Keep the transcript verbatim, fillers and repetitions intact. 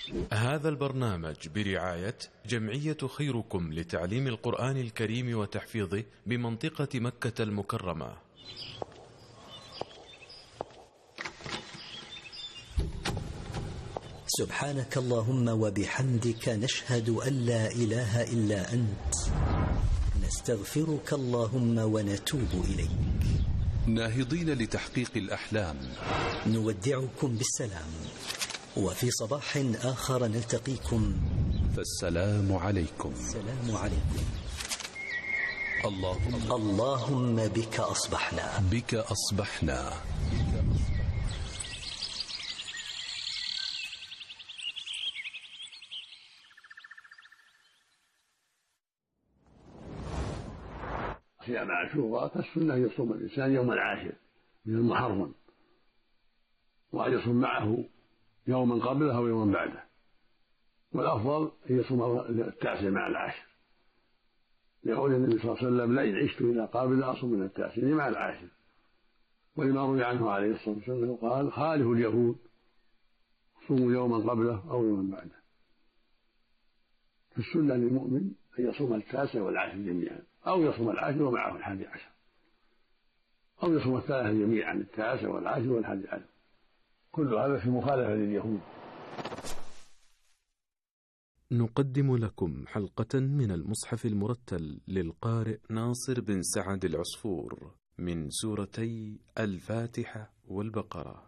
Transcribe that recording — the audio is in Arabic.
هذا البرنامج برعاية جمعية خيركم لتعليم القرآن الكريم وتحفيظه بمنطقة مكة المكرمة. سبحانك اللهم وبحمدك نشهد أن لا إله إلا أنت، نستغفرك اللهم ونتوب إليك. ناهضين لتحقيق الأحلام نودعكم بالسلام، وفي صباح آخر نلتقيكم، فالسلام عليكم. السلام عليكم. اللهم, اللهم بك أصبحنا بك أصبحنا صيام عاشوراء فالسنة يصوم الإنسان يوم العاشر من المحرم، وأن يصوم معه يوما قبله أو يوما بعده، والأفضل أن يصوم التاسع مع العاشر، لقول النبي صلى الله عليه وسلم: لئن عشت إلى قابل أصوم من التاسع مع العاشر. ولما روي عنه عليه الصلاة والسلام قال: خالفوا اليهود، صوموا يوما قبله أو يوما بعده. فالسنة للمؤمن أن يصوم التاسع والعاشر جميعا، أو يصوم العاشر ومعه الحادي عشر، أو يصوم الثلاثة جميعا، التاسع والعاشر والحادي عشر، كل هذا في مخالفة لليهود. نقدم لكم حلقة من المصحف المرتل للقارئ ناصر بن سعد العصفور من سورتي الفاتحة والبقرة.